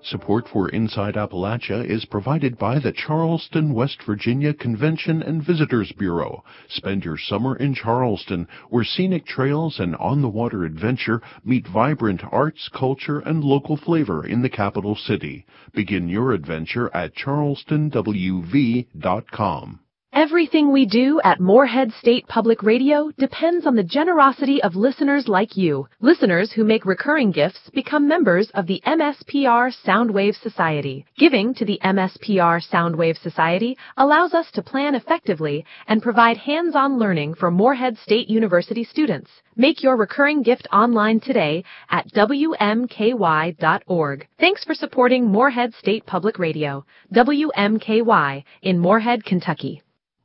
Support for Inside Appalachia is provided by the Charleston, West Virginia Convention and Visitors Bureau. Spend your summer in Charleston, where scenic trails and on-the-water adventure meet vibrant arts, culture, and local flavor in the capital city. Begin your adventure at charlestonwv.com. Everything we do at Morehead State Public Radio depends on the generosity of listeners like you. Listeners who make recurring gifts become members of the MSPR Soundwave Society. Giving to the MSPR Soundwave Society allows us to plan effectively and provide hands-on learning for Morehead State University students. Make your recurring gift online today at WMKY.org. Thanks for supporting Morehead State Public Radio, WMKY, in Morehead, Kentucky.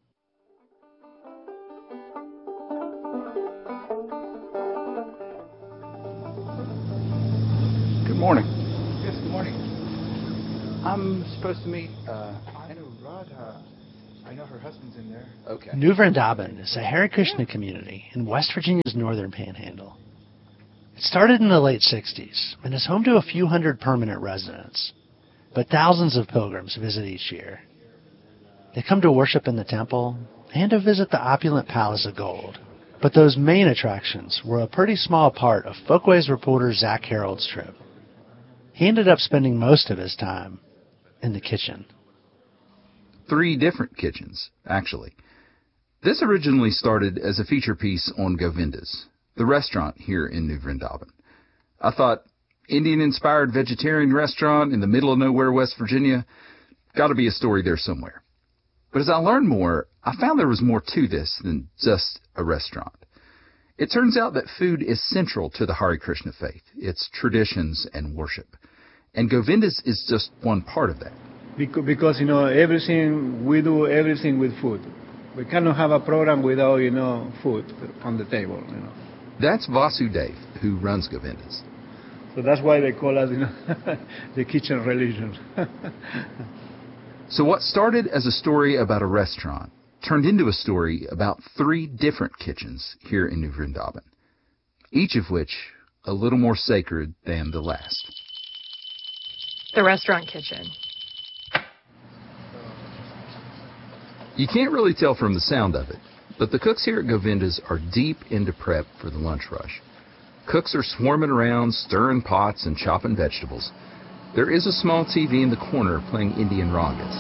Good morning. Yes, good morning. I'm supposed to meet, I know Rod, I know her husband's in there. okay. New Vrindavan is a Hare Krishna community in West Virginia's northern panhandle. It started in the late 60s and is home to a few hundred permanent residents, but thousands of pilgrims visit each year. They come to worship in the temple and to visit the opulent Palace of Gold. But those main attractions were a pretty small part of Folkways reporter Zach Harold's trip. He ended up spending most of his time in the kitchen. 3 different kitchens, actually. This originally started as a feature piece on Govinda's, the restaurant here in New Vrindavan. I thought, Indian-inspired vegetarian restaurant in the middle of nowhere, West Virginia, got to be a story there somewhere. But as I learned more, I found there was more to this than just a restaurant. It turns out that food is central to the Hare Krishna faith, its traditions and worship. And Govinda's is just one part of that. Because, everything, we do everything with food. We cannot have a program without, food on the table, That's Vasudev, who runs Govinda's. So that's why they call us, the kitchen religion. So what started as a story about a restaurant turned into a story about 3 different kitchens here in New Vrindavan, each of which a little more sacred than the last. The restaurant kitchen. You can't really tell from the sound of it, but the cooks here at Govinda's are deep into prep for the lunch rush. Cooks are swarming around, stirring pots and chopping vegetables. There is a small TV in the corner playing Indian ragas.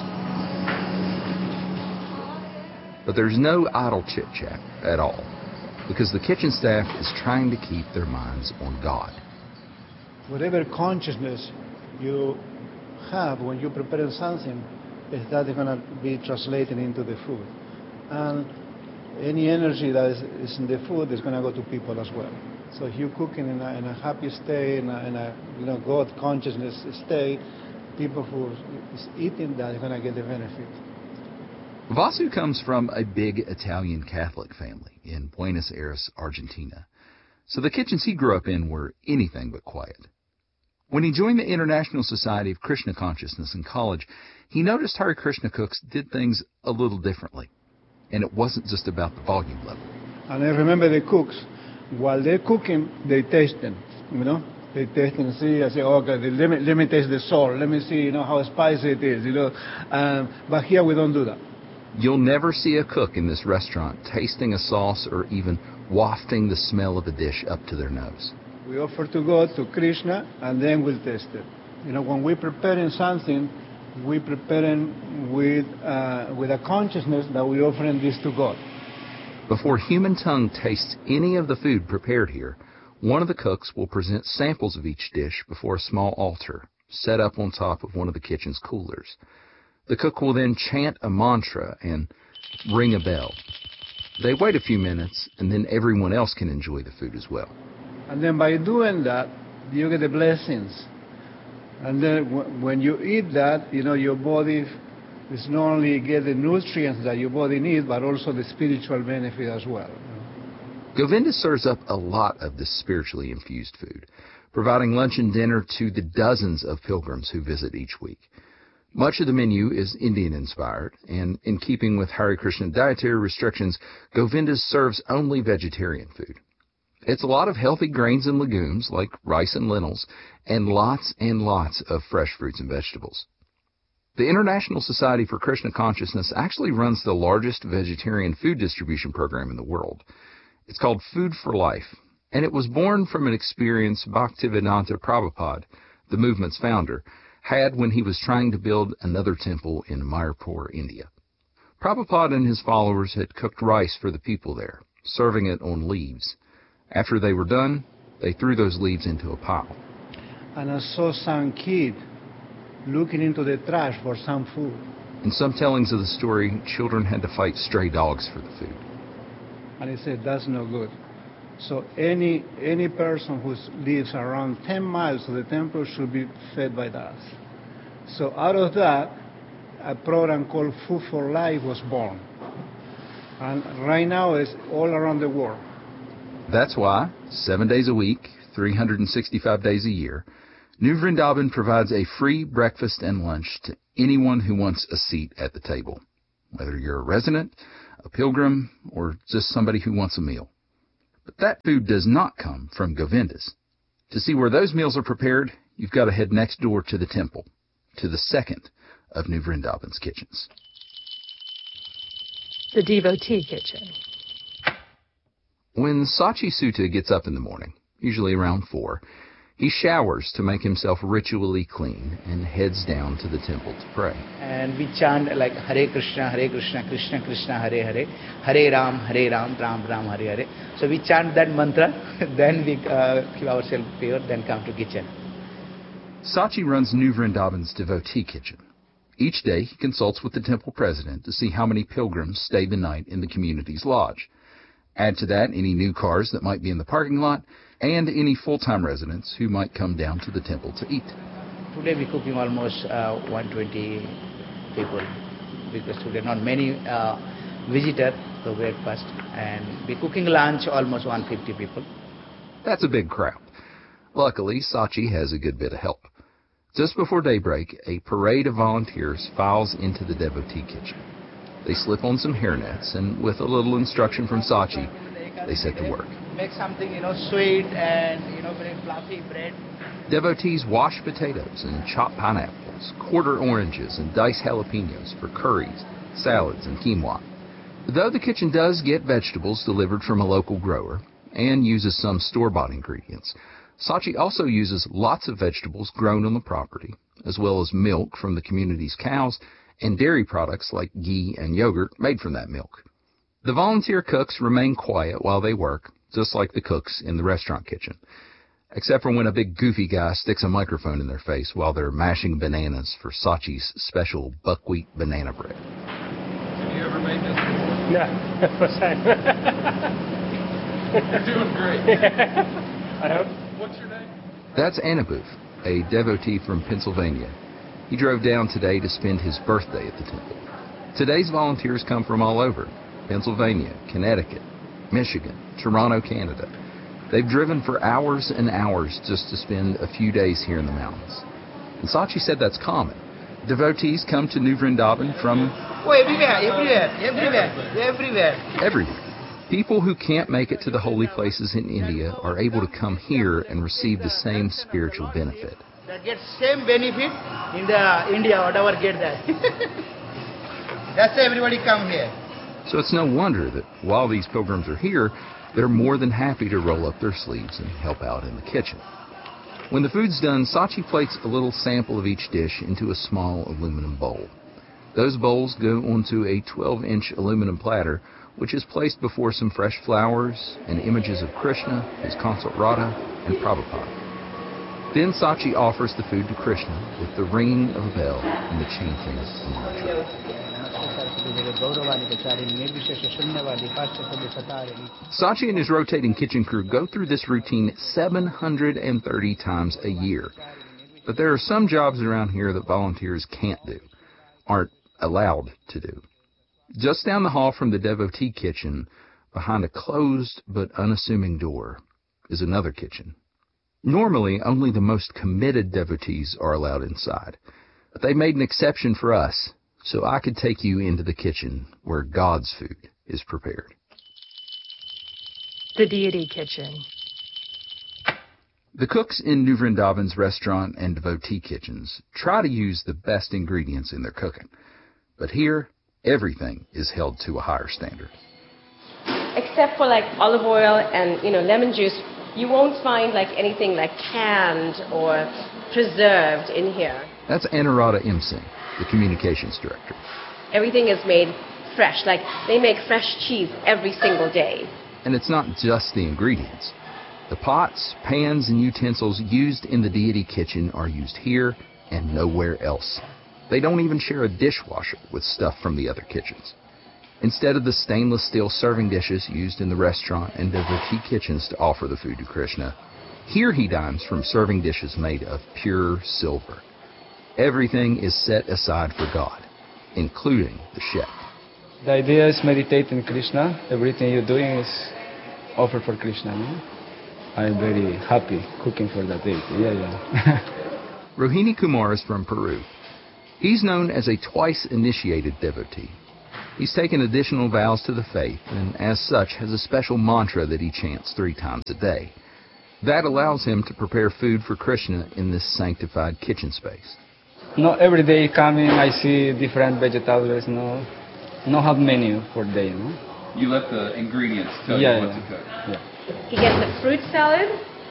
But there's no idle chit-chat at all, because the kitchen staff is trying to keep their minds on God. Whatever consciousness you have when you prepare something, is that going to be translated into the food. And any energy that is in the food is going to go to people as well. So if you're cooking in a happy state, in a God consciousness state, people who is eating that are going to get the benefit. Vasu comes from a big Italian Catholic family in Buenos Aires, Argentina. So the kitchens he grew up in were anything but quiet. When he joined the International Society of Krishna Consciousness in college, he noticed Hare Krishna cooks did things a little differently. And it wasn't just about the volume level. And I remember the cooks, while they're cooking, they taste them, They taste and see, I say, okay, let me taste the salt, let me see, how spicy it is, But here we don't do that. You'll never see a cook in this restaurant tasting a sauce or even wafting the smell of a dish up to their nose. We offer to God, to Krishna, and then we'll taste it. When we're preparing something, we're preparing with a consciousness that we're offering this to God. Before human tongue tastes any of the food prepared here, one of the cooks will present samples of each dish before a small altar set up on top of one of the kitchen's coolers. The cook will then chant a mantra and ring a bell. They wait a few minutes, and then everyone else can enjoy the food as well. And then by doing that, you get the blessings. And then when you eat that, your body is not only get the nutrients that your body needs, but also the spiritual benefit as well. Govinda serves up a lot of this spiritually infused food, providing lunch and dinner to the dozens of pilgrims who visit each week. Much of the menu is Indian-inspired, and in keeping with Hare Krishna dietary restrictions, Govinda's serves only vegetarian food. It's a lot of healthy grains and legumes like rice and lentils, and lots of fresh fruits and vegetables. The International Society for Krishna Consciousness actually runs the largest vegetarian food distribution program in the world. It's called Food for Life, and it was born from an experience Bhaktivedanta Prabhupada, the movement's founder, had when he was trying to build another temple in Mayapur, India. Prabhupada and his followers had cooked rice for the people there, serving it on leaves. After they were done, they threw those leaves into a pile. And I saw some kid looking into the trash for some food. In some tellings of the story, children had to fight stray dogs for the food. And he said, that's no good. So any person who lives around 10 miles to the temple should be fed by us. So out of that, a program called Food for Life was born. And right now it's all around the world. That's why, 7 days a week, 365 days a year, New Vrindavan provides a free breakfast and lunch to anyone who wants a seat at the table, whether you're a resident, a pilgrim, or just somebody who wants a meal. But that food does not come from Govindas. To see where those meals are prepared, you've got to head next door to the temple, to the second of New Vrindavan's kitchens. The Devotee Kitchen. When Sachi Sutta gets up in the morning, usually around 4, he showers to make himself ritually clean and heads down to the temple to pray. And we chant like Hare Krishna, Krishna Krishna, Hare Hare, Hare Ram, Ram Ram, Hare Hare. So we chant that mantra, then we keep ourselves pure, then come to kitchen. Sachi runs New Vrindavan's devotee kitchen. Each day he consults with the temple president to see how many pilgrims stay the night in the community's lodge. Add to that any new cars that might be in the parking lot, and any full-time residents who might come down to the temple to eat. Today we're cooking almost 120 people, because today not many visitors for breakfast, and we're cooking lunch almost 150 people. That's a big crowd. Luckily, Sachi has a good bit of help. Just before daybreak, a parade of volunteers files into the devotee kitchen. They slip on some hairnets, and with a little instruction from Sachi, they set to work. Make something, sweet and, very fluffy bread. Devotees wash potatoes and chop pineapples, quarter oranges, and dice jalapenos for curries, salads, and quinoa. Though the kitchen does get vegetables delivered from a local grower and uses some store-bought ingredients, Sachi also uses lots of vegetables grown on the property, as well as milk from the community's cows and dairy products like ghee and yogurt made from that milk. The volunteer cooks remain quiet while they work, just like the cooks in the restaurant kitchen, except for when a big goofy guy sticks a microphone in their face while they're mashing bananas for Sachi's special buckwheat banana bread. Have you ever made this before? No, first time. You're doing great. I hope. What's your name? That's Anabuth, a devotee from Pennsylvania. He drove down today to spend his birthday at the temple. Today's volunteers come from all over: Pennsylvania, Connecticut, Michigan, Toronto, Canada. They've driven for hours and hours just to spend a few days here in the mountains. And Sachi said that's common. Devotees come to New Vrindavan from everywhere. People who can't make it to the holy places in India are able to come here and receive the same spiritual benefit. That gets same benefit in the India, whatever get that. That's why everybody come here. So it's no wonder that while these pilgrims are here, they're more than happy to roll up their sleeves and help out in the kitchen. When the food's done, Sachi plates a little sample of each dish into a small aluminum bowl. Those bowls go onto a 12-inch aluminum platter, which is placed before some fresh flowers and images of Krishna, his consort Radha, and Prabhupada. Then Sachi offers the food to Krishna with the ringing of a bell and the chanting of a mantra. Sachi and his rotating kitchen crew go through this routine 730 times a year. But there are some jobs around here that volunteers can't do, aren't allowed to do. Just down the hall from the devotee kitchen, behind a closed but unassuming door, is another kitchen. Normally, only the most committed devotees are allowed inside, but they made an exception for us, so I could take you into the kitchen where God's food is prepared. the Deity Kitchen. The cooks in New Vrindavan's restaurant and devotee kitchens try to use the best ingredients in their cooking. But here, everything is held to a higher standard. Except for like olive oil and, lemon juice, you won't find like anything like canned or preserved in here. That's Anuradha M. Singh, the communications director. Everything is made fresh. Like they make fresh cheese every single day. And it's not just the ingredients. The pots, pans, and utensils used in the Deity Kitchen are used here and nowhere else. They don't even share a dishwasher with stuff from the other kitchens. Instead of the stainless steel serving dishes used in the restaurant and devotee kitchens to offer the food to Krishna, here he dines from serving dishes made of pure silver. Everything is set aside for God, including the chef. The idea is meditate in Krishna. Everything you're doing is offered for Krishna. No? I'm very happy cooking for that deity. Yeah. Rohini Kumar is from Peru. He's known as a twice-initiated devotee. He's taken additional vows to the faith and, as such, has a special mantra that he chants 3 times a day. That allows him to prepare food for Krishna in this sanctified kitchen space. No, every day coming, I see different vegetables. No have menu for day. No? You let the ingredients tell you what to cook. Yeah. He gets a fruit salad,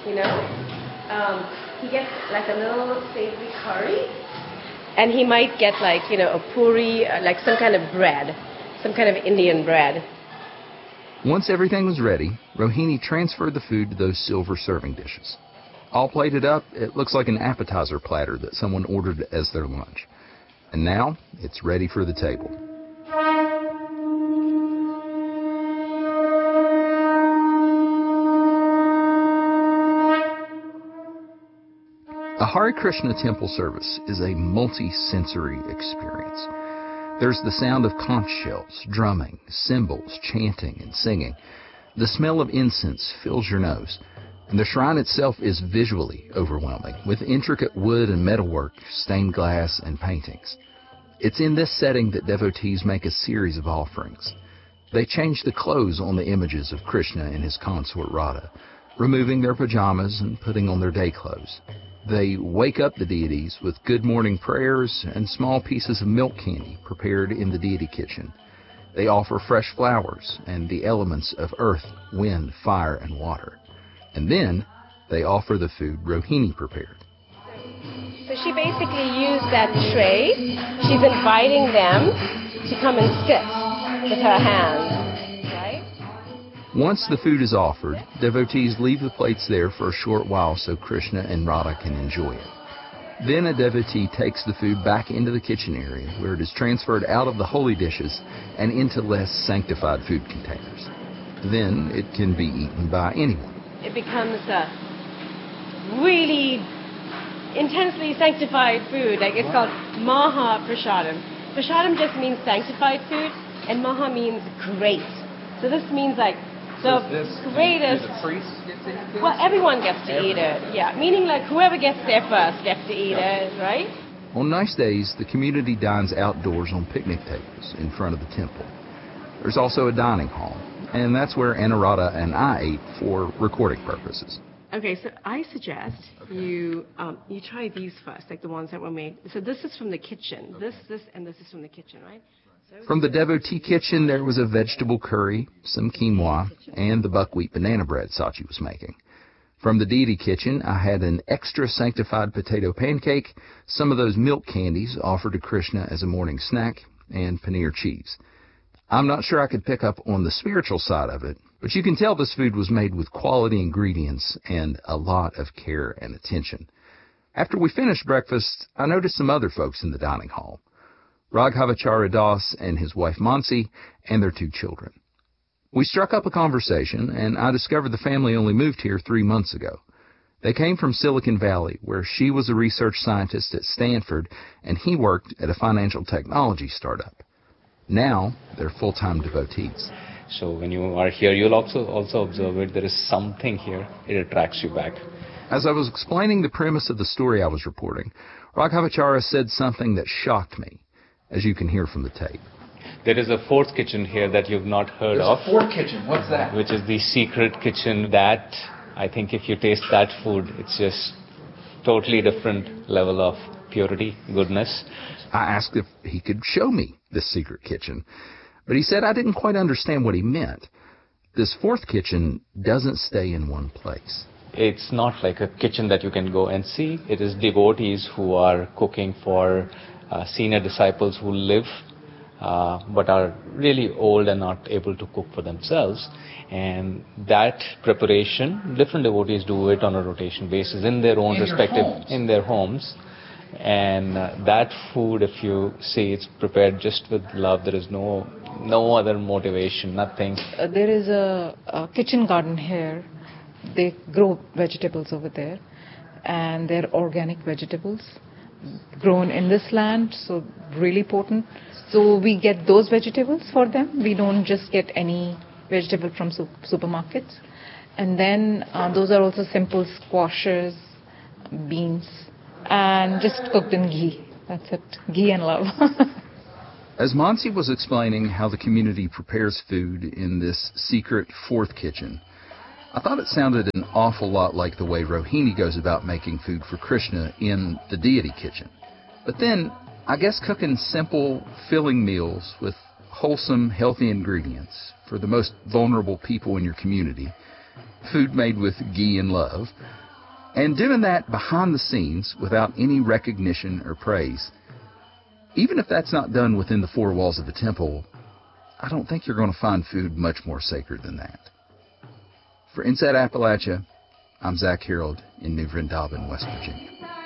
he gets like a little savory curry, and he might get like, a puri, like some kind of bread, some kind of Indian bread. Once everything was ready, Rohini transferred the food to those silver serving dishes. All plated up, it looks like an appetizer platter that someone ordered as their lunch. And now, it's ready for the table. A Hare Krishna temple service is a multi-sensory experience. There's the sound of conch shells, drumming, cymbals, chanting, and singing. The smell of incense fills your nose, and the shrine itself is visually overwhelming, with intricate wood and metalwork, stained glass, and paintings. It's in this setting that devotees make a series of offerings. They change the clothes on the images of Krishna and his consort Radha, removing their pajamas and putting on their day clothes. They wake up the deities with good morning prayers and small pieces of milk candy prepared in the deity kitchen. They offer fresh flowers and the elements of earth, wind, fire, and water. And then they offer the food Rohini prepared. So she basically used that tray. She's inviting them to come and sit with her hands. Once the food is offered, devotees leave the plates there for a short while so Krishna and Radha can enjoy it. Then a devotee takes the food back into the kitchen area, where it is transferred out of the holy dishes and into less sanctified food containers. Then it can be eaten by anyone. It becomes a really intensely sanctified food. Like it's called Maha Prasadam. Prasadam just means sanctified food, and Maha means great. So this means like the greatest. The priests get to eat this? Well, everyone gets to eat it. Yeah, meaning like whoever gets there first gets to eat it, right? On nice days, the community dines outdoors on picnic tables in front of the temple. There's also a dining hall, and that's where Anuradha and I ate for recording purposes. Okay, so I suggest you try these first, like the ones that were made. So this is from the kitchen. This, and this is from the kitchen, right? From the devotee kitchen, there was a vegetable curry, some quinoa, and the buckwheat banana bread Sachi was making. From the deity kitchen, I had an extra sanctified potato pancake, some of those milk candies offered to Krishna as a morning snack, and paneer cheese. I'm not sure I could pick up on the spiritual side of it, but you can tell this food was made with quality ingredients and a lot of care and attention. After we finished breakfast, I noticed some other folks in the dining hall. Raghavacharya Das and his wife Mansi and their 2 children. We struck up a conversation, and I discovered the family only moved here 3 months ago. They came from Silicon Valley, where she was a research scientist at Stanford, and he worked at a financial technology startup. Now, they're full-time devotees. So when you are here, you'll also observe it. There is something here. It attracts you back. As I was explaining the premise of the story I was reporting, Raghavacharya said something that shocked me, as you can hear from the tape. There is a fourth kitchen here that you've not heard There's of. a fourth kitchen. What's that? Which is the secret kitchen that I think if you taste that food, it's just totally different level of purity, goodness. I asked if he could show me this secret kitchen, but he said I didn't quite understand what he meant. This fourth kitchen doesn't stay in one place. It's not like a kitchen that you can go and see. It is devotees who are cooking for senior disciples who live but are really old and not able to cook for themselves. And that preparation, different devotees do it on a rotation basis in their own in their homes. And that food, if you see, it's prepared just with love. There is no other motivation, nothing. There is a kitchen garden here. They grow vegetables over there, and they're organic vegetables grown in this land, so really potent. So we get those vegetables for them. We don't just get any vegetable from supermarkets. And then those are also simple squashes, beans, and just cooked in ghee. That's it. Ghee and love. As Mansi was explaining how the community prepares food in this secret fourth kitchen, I thought it sounded an awful lot like the way Rohini goes about making food for Krishna in the deity kitchen. But then, I guess cooking simple, filling meals with wholesome, healthy ingredients for the most vulnerable people in your community, food made with ghee and love, and doing that behind the scenes without any recognition or praise. Even if that's not done within the four walls of the temple, I don't think you're going to find food much more sacred than that. For Inside Appalachia, I'm Zach Harold in New Vrindavan, West Virginia.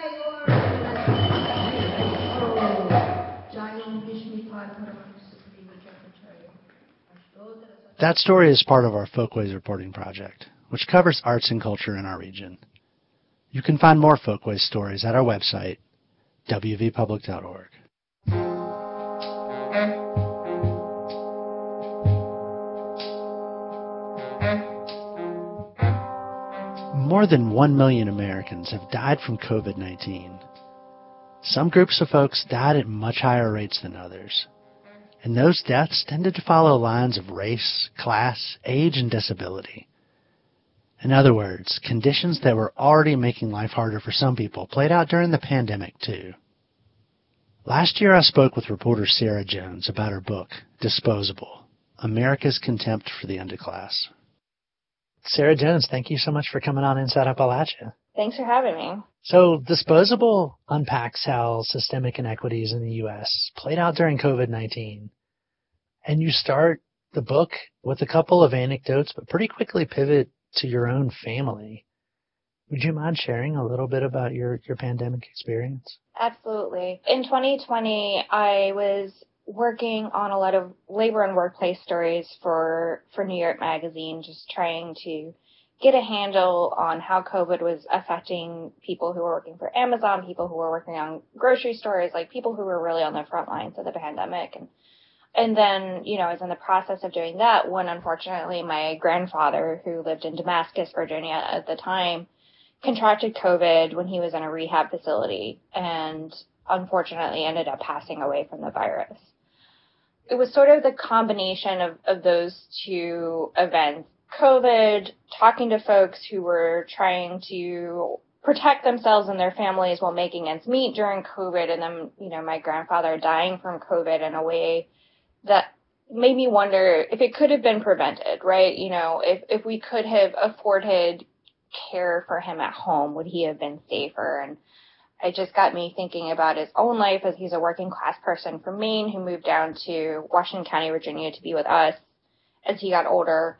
That story is part of our Folkways reporting project, which covers arts and culture in our region. You can find more Folkways stories at our website, wvpublic.org. More than 1 million Americans have died from COVID-19. Some groups of folks died at much higher rates than others, and those deaths tended to follow lines of race, class, age, and disability. In other words, conditions that were already making life harder for some people played out during the pandemic, too. Last year I spoke with reporter Sarah Jones about her book, Disposable: America's Contempt for the Underclass. Sarah Jones, thank you so much for coming on Inside Appalachia. Thanks for having me. So Disposable unpacks how systemic inequities in the U.S. played out during COVID-19. And you start the book with a couple of anecdotes, but pretty quickly pivot to your own family. Would you mind sharing a little bit about your pandemic experience? Absolutely. In 2020, I was working on a lot of labor and workplace stories for New York Magazine, just trying to get a handle on how COVID was affecting people who were working for Amazon, people who were working on grocery stores, like people who were really on the front lines of the pandemic. And then, I was in the process of doing that when, unfortunately, my grandfather, who lived in Damascus, Virginia at the time, contracted COVID when he was in a rehab facility and unfortunately ended up passing away from the virus. It was sort of the combination of those two events. COVID, talking to folks who were trying to protect themselves and their families while making ends meet during COVID, and then, my grandfather dying from COVID in a way that made me wonder if it could have been prevented, right? If we could have afforded care for him at home, would he have been safer? And it just got me thinking about his own life, as he's a working class person from Maine who moved down to Washington County, Virginia to be with us as he got older,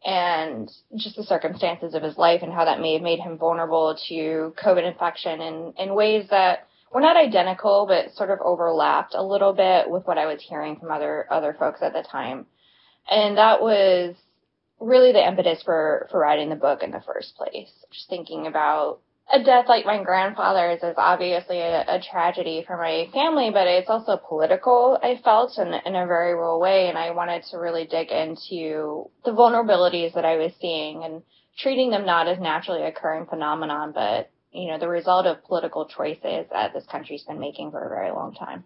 and just the circumstances of his life and how that may have made him vulnerable to COVID infection in ways that were not identical, but sort of overlapped a little bit with what I was hearing from other folks at the time. And that was really the impetus for writing the book in the first place. Just thinking about a death like my grandfather's is obviously a tragedy for my family, but it's also political, I felt, in a very real way. And I wanted to really dig into the vulnerabilities that I was seeing and treating them not as naturally occurring phenomenon, but, the result of political choices that this country's been making for a very long time.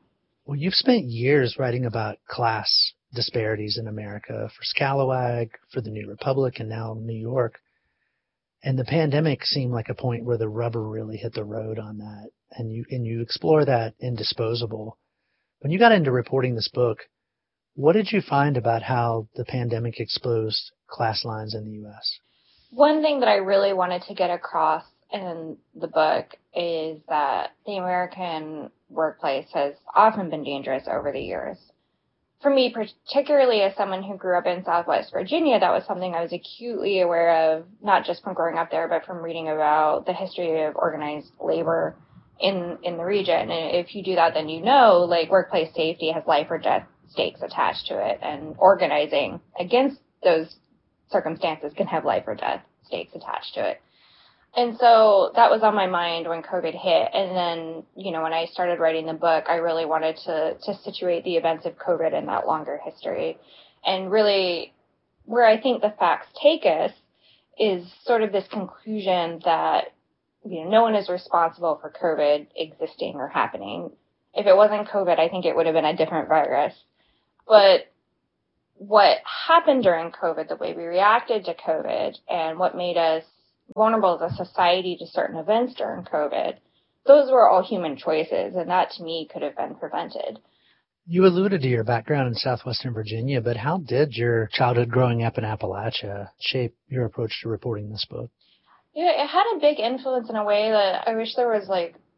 Well, you've spent years writing about class disparities in America for Scalawag, for the New Republic, and now New York. And the pandemic seemed like a point where the rubber really hit the road on that. And you explore that in Disposable. When you got into reporting this book, what did you find about how the pandemic exposed class lines in the U.S.? One thing that I really wanted to get across in the book is that the American workplace has often been dangerous over the years. For me, particularly as someone who grew up in Southwest Virginia, that was something I was acutely aware of, not just from growing up there, but from reading about the history of organized labor in the region. And if you do that, then you know, like, workplace safety has life or death stakes attached to it, and organizing against those circumstances can have life or death stakes attached to it. And so that was on my mind when COVID hit. And then, when I started writing the book, I really wanted to situate the events of COVID in that longer history. And really, where I think the facts take us is sort of this conclusion that, no one is responsible for COVID existing or happening. If it wasn't COVID, I think it would have been a different virus. But what happened during COVID, the way we reacted to COVID, and what made us vulnerable as a society to certain events during COVID, those were all human choices, and that to me could have been prevented. You alluded to your background in southwestern Virginia, but how did your childhood growing up in Appalachia shape your approach to reporting this book? Yeah, it had a big influence in a way that I wish there was,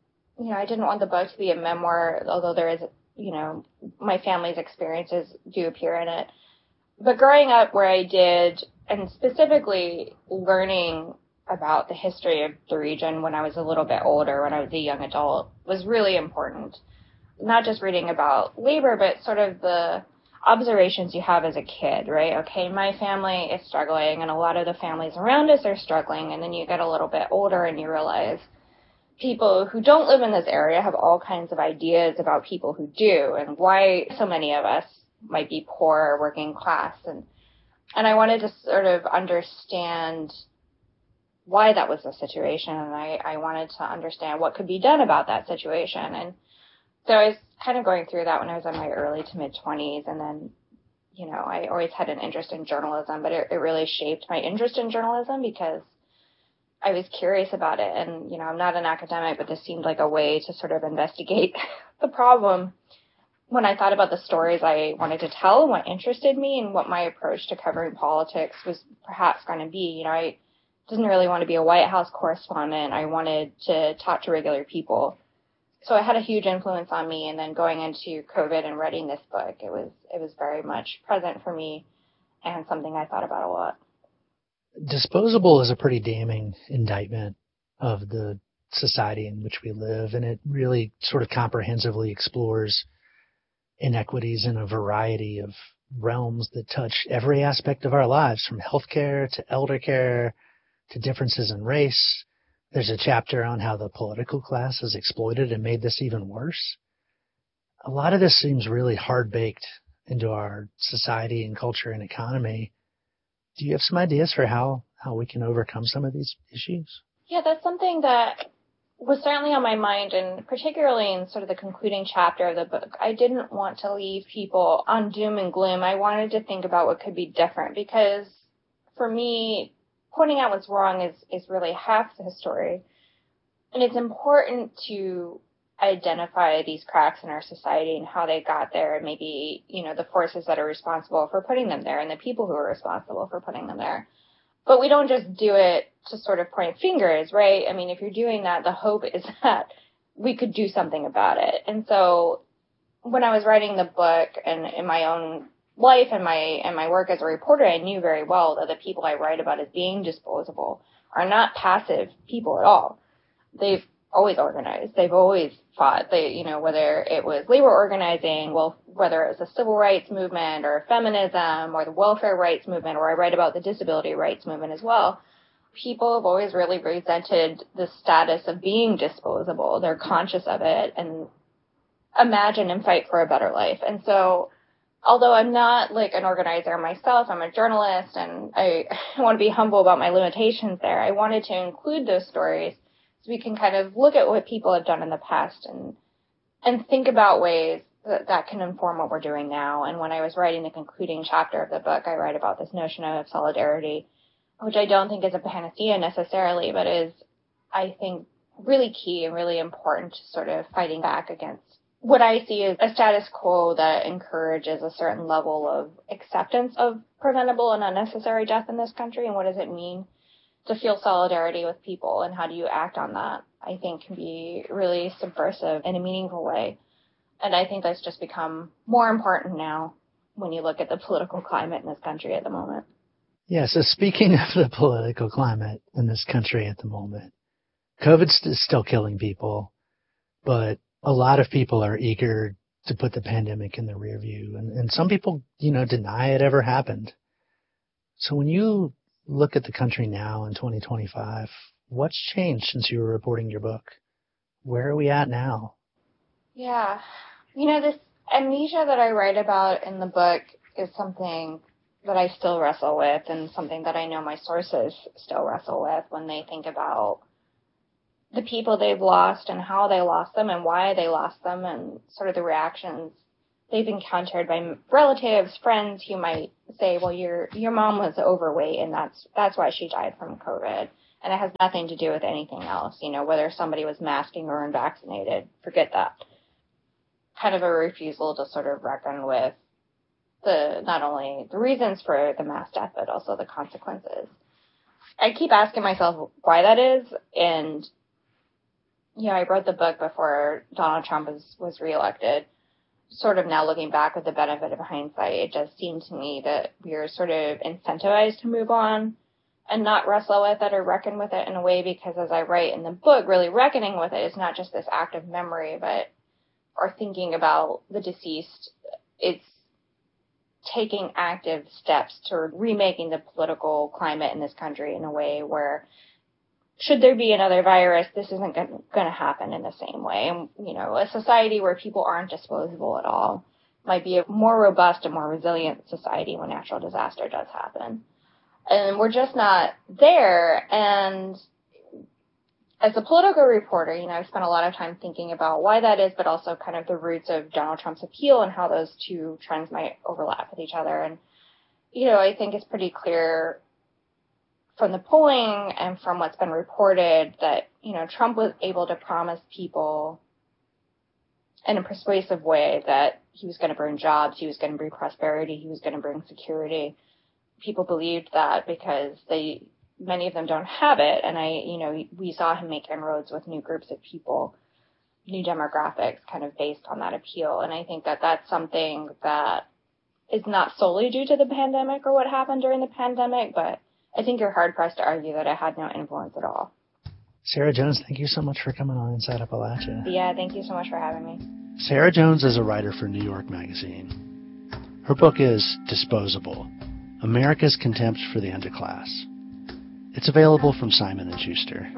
I didn't want the book to be a memoir, although there is, my family's experiences do appear in it. But growing up where I did, and specifically learning about the history of the region when I was a little bit older, when I was a young adult, was really important. Not just reading about labor, but sort of the observations you have as a kid, right? Okay, my family is struggling, and a lot of the families around us are struggling, and then you get a little bit older and you realize people who don't live in this area have all kinds of ideas about people who do, and why so many of us might be poor or working class. And I wanted to sort of understand why that was the situation, and I wanted to understand what could be done about that situation. And so I was kind of going through that when I was in my early to mid-20s, and then, I always had an interest in journalism, but it really shaped my interest in journalism because I was curious about it. And, I'm not an academic, but this seemed like a way to sort of investigate the problem. When I thought about the stories I wanted to tell and what interested me and what my approach to covering politics was perhaps going to be, I didn't really want to be a White House correspondent. I wanted to talk to regular people. So it had a huge influence on me. And then going into COVID and writing this book, it was very much present for me and something I thought about a lot. Disposable is a pretty damning indictment of the society in which we live, and it really sort of comprehensively explores inequities in a variety of realms that touch every aspect of our lives, from healthcare to elder care to differences in race. There's a chapter on how the political class has exploited and made this even worse. A lot of this seems really hard-baked into our society and culture and economy. Do you have some ideas for how we can overcome some of these issues? Yeah, that's something that was certainly on my mind, and particularly in sort of the concluding chapter of the book. I didn't want to leave people on doom and gloom. I wanted to think about what could be different, because for me, pointing out what's wrong is really half the story. And it's important to identify these cracks in our society and how they got there, and maybe, the forces that are responsible for putting them there and the people who are responsible for putting them there. But we don't just do it to sort of point fingers, right? I mean, if you're doing that, the hope is that we could do something about it. And so when I was writing the book and in my own life and my work as a reporter, I knew very well that the people I write about as being disposable are not passive people at all. They've always organized. They've always fought. Whether it was labor organizing, whether it was the civil rights movement or feminism or the welfare rights movement, or I write about the disability rights movement as well, people have always really resented the status of being disposable. They're conscious of it and imagine and fight for a better life. And so, although I'm not like an organizer myself, I'm a journalist, and I want to be humble about my limitations there. I wanted to include those stories so we can kind of look at what people have done in the past and think about ways that can inform what we're doing now. And when I was writing the concluding chapter of the book, I write about this notion of solidarity, which I don't think is a panacea necessarily, but is, I think, really key and really important to sort of fighting back against what I see as a status quo that encourages a certain level of acceptance of preventable and unnecessary death in this country. And what does it mean to feel solidarity with people, and how do you act on that? I think can be really subversive in a meaningful way. And I think that's just become more important now when you look at the political climate in this country at the moment. Yeah, so speaking of the political climate in this country at the moment, COVID is still killing people, but a lot of people are eager to put the pandemic in the rear view. And some people, deny it ever happened. So when you look at the country now in 2025, what's changed since you were reporting your book? Where are we at now? Yeah. This amnesia that I write about in the book is something that I still wrestle with, and something that I know my sources still wrestle with when they think about the people they've lost and how they lost them and why they lost them, and sort of the reactions they've encountered by relatives, friends who might say, well, your mom was overweight and that's why she died from COVID. And it has nothing to do with anything else. Whether somebody was masking or unvaccinated, forget that. Kind of a refusal to sort of reckon with not only the reasons for the mass death, but also the consequences. I keep asking myself why that is. And, I wrote the book before Donald Trump was reelected. Sort of now looking back with the benefit of hindsight, it just seemed to me that we are sort of incentivized to move on and not wrestle with it or reckon with it in a way, because as I write in the book, really reckoning with it is not just this act of memory, or thinking about the deceased. It's taking active steps to remaking the political climate in this country in a way where, should there be another virus, this isn't going to happen in the same way. And, a society where people aren't disposable at all might be a more robust and more resilient society when natural disaster does happen. And we're just not there. And as a political reporter, I've spent a lot of time thinking about why that is, but also kind of the roots of Donald Trump's appeal and how those two trends might overlap with each other. And, I think it's pretty clear from the polling and from what's been reported that, Trump was able to promise people in a persuasive way that he was going to bring jobs, he was going to bring prosperity, he was going to bring security. People believed that because many of them don't have it. And we saw him make inroads with new groups of people, new demographics kind of based on that appeal. And I think that that's something that is not solely due to the pandemic or what happened during the pandemic, but I think you're hard-pressed to argue that it had no influence at all. Sarah Jones, thank you so much for coming on Inside Appalachia. Yeah, thank you so much for having me. Sarah Jones is a writer for New York Magazine. Her book is Disposable: America's Contempt for the Underclass. It's available from Simon & Schuster.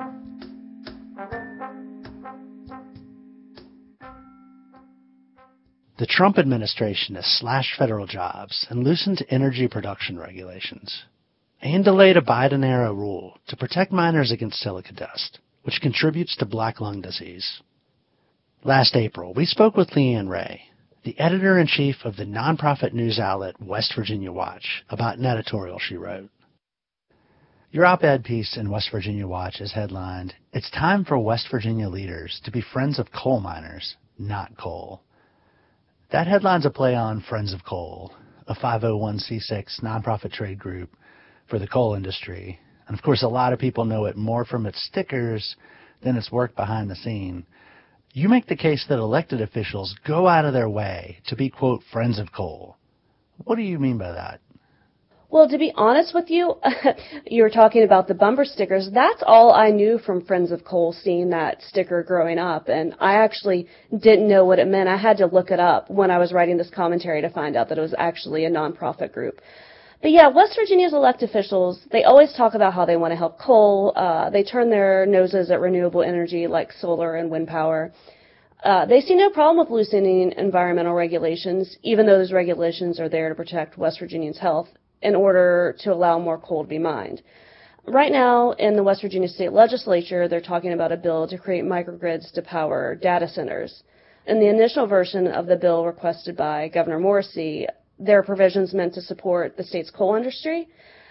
The Trump administration has slashed federal jobs and loosened energy production regulations, and delayed a Biden-era rule to protect miners against silica dust, which contributes to black lung disease. Last April, we spoke with Leanne Ray, the editor-in-chief of the nonprofit news outlet West Virginia Watch, about an editorial she wrote. Your op-ed piece in West Virginia Watch is headlined, "It's time for West Virginia leaders to be friends of coal miners, not coal." That headline's a play on Friends of Coal, a 501c6 nonprofit trade group for the coal industry. And of course, a lot of people know it more from its stickers than its work behind the scene. You make the case that elected officials go out of their way to be, quote, friends of coal. What do you mean by that? Well, to be honest with you, you were talking about the bumper stickers. That's all I knew from Friends of Coal, seeing that sticker growing up. And I actually didn't know what it meant. I had to look it up when I was writing this commentary to find out that it was actually a nonprofit group. But yeah, West Virginia's elected officials, they always talk about how they want to help coal. They turn their noses at renewable energy like solar and wind power. They see no problem with loosening environmental regulations, even though those regulations are there to protect West Virginians' health in order to allow more coal to be mined. Right now, in the West Virginia State Legislature, they're talking about a bill to create microgrids to power data centers. In the initial version of the bill requested by Governor Morrisey, there are provisions meant to support the state's coal industry.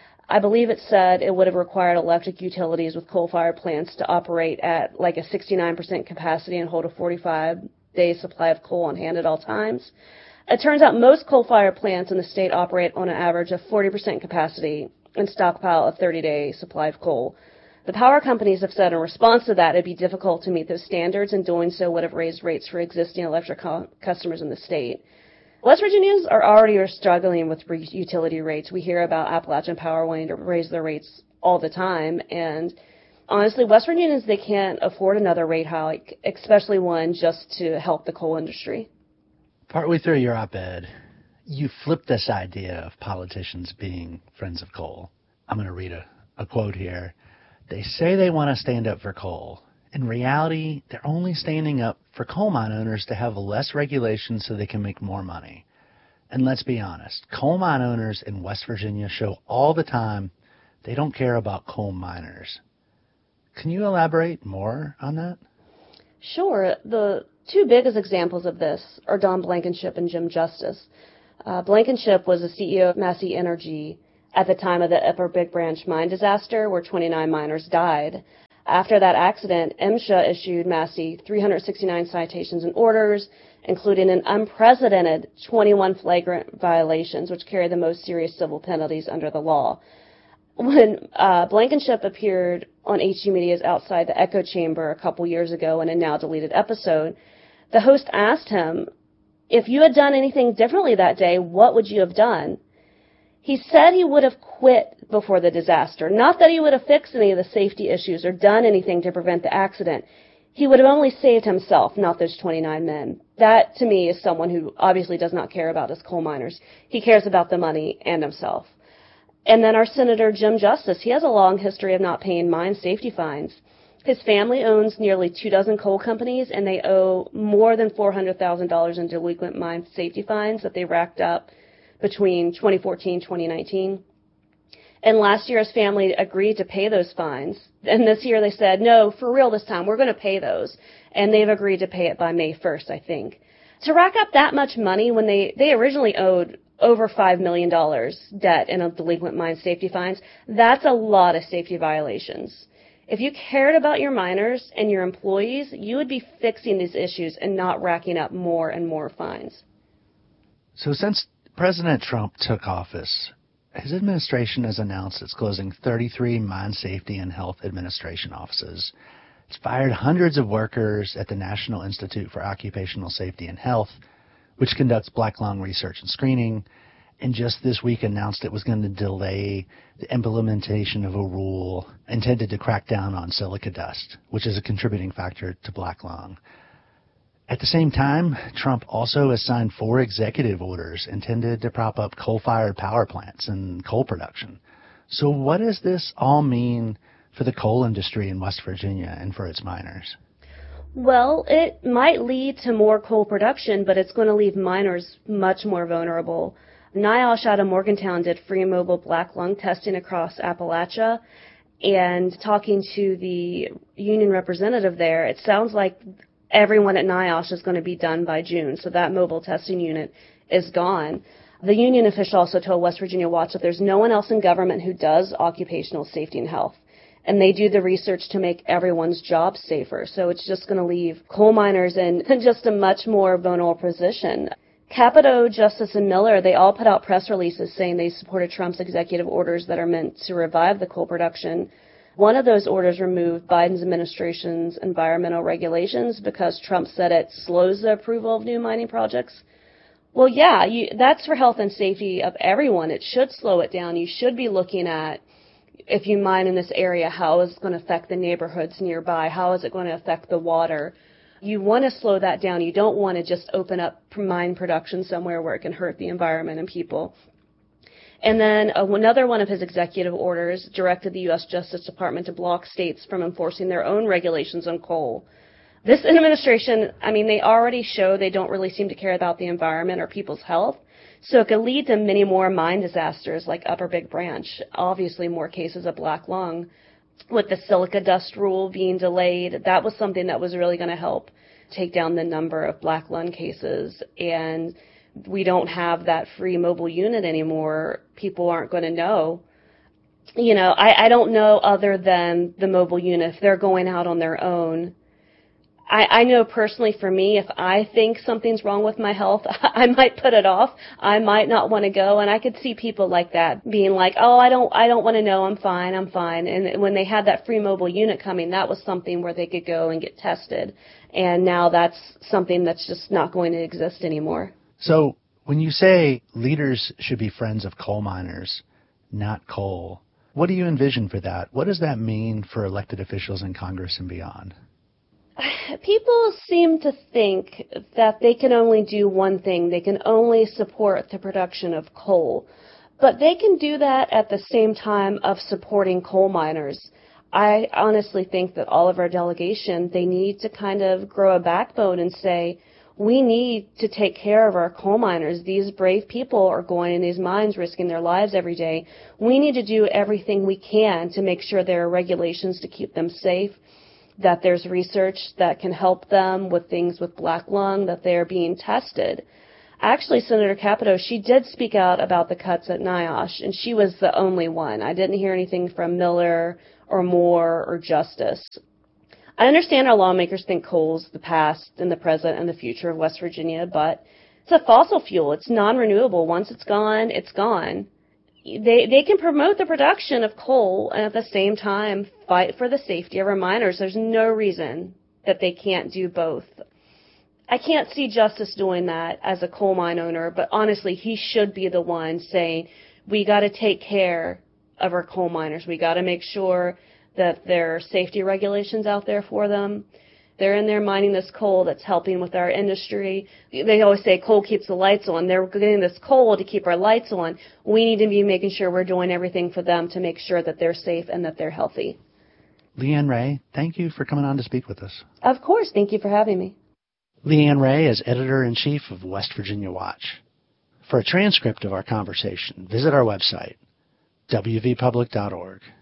I believe it said it would have required electric utilities with coal-fired plants to operate at like a 69% capacity and hold a 45-day supply of coal on hand at all times. It turns out most coal-fired plants in the state operate on an average of 40% capacity and stockpile a 30-day supply of coal. The power companies have said in response to that it'd be difficult to meet those standards, and doing so would have raised rates for existing electric customers in the state. West Virginians are already struggling with utility rates. We hear about Appalachian Power wanting to raise their rates all the time, and honestly, West Virginians, they can't afford another rate hike, especially one just to help the coal industry. Partway through your op-ed, you flipped this idea of politicians being friends of coal. I'm going to read a quote here. They say they want to stand up for coal. In reality, they're only standing up for coal mine owners to have less regulation so they can make more money. And let's be honest, coal mine owners in West Virginia show all the time they don't care about coal miners. Can you elaborate more on that? Sure. The two biggest examples of this are Don Blankenship and Jim Justice. Blankenship was the CEO of Massey Energy at the time of the Upper Big Branch mine disaster where 29 miners died. After that accident, MSHA issued Massey 369 citations and orders, including an unprecedented 21 flagrant violations, which carry the most serious civil penalties under the law. When Blankenship appeared on HG Media's Outside the Echo Chamber a couple years ago in a now-deleted episode, the host asked him, if you had done anything differently that day, what would you have done? He said he would have quit before the disaster, not that he would have fixed any of the safety issues or done anything to prevent the accident. He would have only saved himself, not those 29 men. That, to me, is someone who obviously does not care about his coal miners. He cares about the money and himself. And then our Senator Jim Justice, he has a long history of not paying mine safety fines. His family owns nearly 24 coal companies, and they owe more than $400,000 in delinquent mine safety fines that they racked up between 2014 and 2019. And last year, his family agreed to pay those fines. And this year they said, no, for real this time, we're going to pay those. And they've agreed to pay it by May 1st, I think. To rack up that much money when they originally owed over $5 million debt in a delinquent mine safety fines, that's a lot of safety violations. If you cared about your miners and your employees, you would be fixing these issues and not racking up more and more fines. So since President Trump took office, his administration has announced it's closing 33 mine safety and health administration offices. It's fired hundreds of workers at the National Institute for Occupational Safety and Health, which conducts black lung research and screening, and just this week announced it was going to delay the implementation of a rule intended to crack down on silica dust, which is a contributing factor to black lung. At the same time, Trump also has signed 4 executive orders intended to prop up coal-fired power plants and coal production. So what does this all mean for the coal industry in West Virginia and for its miners? Well, it might lead to more coal production, but it's going to leave miners much more vulnerable. NIOSH out of Morgantown did free and mobile black lung testing across Appalachia, and talking to the union representative there, it sounds like everyone at NIOSH is going to be done by June, so that mobile testing unit is gone. The union official also told West Virginia Watch that there's no one else in government who does occupational safety and health, and they do the research to make everyone's job safer, so it's just going to leave coal miners in just a much more vulnerable position. Capito, Justice, and Miller, they all put out press releases saying they supported Trump's executive orders that are meant to revive the coal production. One of those orders removed Biden's administration's environmental regulations because Trump said it slows the approval of new mining projects. Well, yeah, that's for health and safety of everyone. It should slow it down. You should be looking at, if you mine in this area, how is it going to affect the neighborhoods nearby? How is it going to affect the water? You want to slow that down. You don't want to just open up mine production somewhere where it can hurt the environment and people. And then another one of his executive orders directed the U.S. Justice Department to block states from enforcing their own regulations on coal. This administration, they already show they don't really seem to care about the environment or people's health, so it could lead to many more mine disasters like Upper Big Branch, obviously more cases of black lung. With the silica dust rule being delayed, that was something that was really going to help take down the number of black lung cases, and we don't have that free mobile unit anymore, people aren't going to know. You know, I don't know other than the mobile unit, if they're going out on their own. I know personally for me, if I think something's wrong with my health, I might put it off. I might not want to go, and I could see people like that being like, oh, I don't want to know, I'm fine. And when they had that free mobile unit coming, that was something where they could go and get tested. And now that's something that's just not going to exist anymore. So when you say leaders should be friends of coal miners, not coal, what do you envision for that? What does that mean for elected officials in Congress and beyond? People seem to think that they can only do one thing. They can only support the production of coal. But they can do that at the same time of supporting coal miners. I honestly think that all of our delegation, they need to kind of grow a backbone and say, we need to take care of our coal miners. These brave people are going in these mines, risking their lives every day. We need to do everything we can to make sure there are regulations to keep them safe, that there's research that can help them with things with black lung, that they're being tested. Actually, Senator Capito, she did speak out about the cuts at NIOSH, and she was the only one. I didn't hear anything from Miller or Moore or Justice. I understand our lawmakers think coal's the past and the present and the future of West Virginia, but it's a fossil fuel. It's non-renewable. Once it's gone, it's gone. They can promote the production of coal and at the same time fight for the safety of our miners. There's no reason that they can't do both. I can't see Justice doing that as a coal mine owner, but honestly, he should be the one saying, we got to take care of our coal miners. We got to make sure that there are safety regulations out there for them. They're in there mining this coal that's helping with our industry. They always say coal keeps the lights on. They're getting this coal to keep our lights on. We need to be making sure we're doing everything for them to make sure that they're safe and that they're healthy. Leanne Ray, thank you for coming on to speak with us. Of course. Thank you for having me. Leanne Ray is Editor-in-Chief of West Virginia Watch. For a transcript of our conversation, visit our website, wvpublic.org.